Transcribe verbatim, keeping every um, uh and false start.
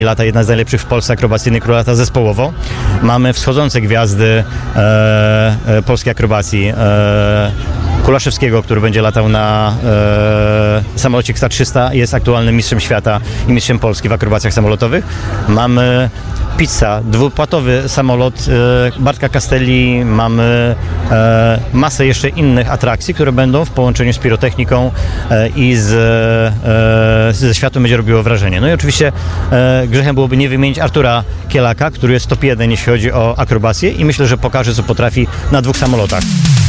Lata jedna z najlepszych w Polsce akrobacyjnych, która lata zespołowo. Mamy wschodzące gwiazdy e, e, polskiej akrobacji. E, Kulaszewskiego, który będzie latał na e, samolocie X T trzysta, jest aktualnym mistrzem świata i mistrzem Polski w akrobacjach samolotowych. Mamy Pizza, dwupłatowy samolot e, Bartka Castelli, mamy e, masę jeszcze innych atrakcji, które będą w połączeniu z pirotechniką e, i z, e, ze światłem będzie robiło wrażenie. No i oczywiście e, grzechem byłoby nie wymienić Artura Kielaka, który jest top jeden, jeśli chodzi o akrobację i myślę, że pokaże, co potrafi na dwóch samolotach.